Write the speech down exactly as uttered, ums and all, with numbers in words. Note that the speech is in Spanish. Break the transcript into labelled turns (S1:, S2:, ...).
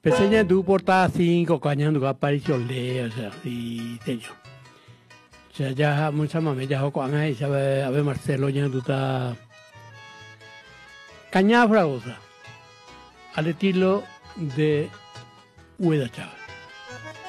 S1: Peseña tu porta cinco cañando que apareció le, o sea, y teño. O sea, ya mucha mame ya con ahí, sabe, a ver Marcelo ya tú está cañada fragosa al estilo de Hueda Chávez.